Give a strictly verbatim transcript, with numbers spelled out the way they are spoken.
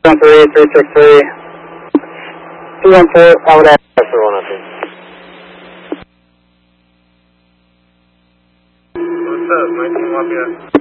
one three, three six three, two one four, I would ask for one oh two. What's up, my team, Lafayette?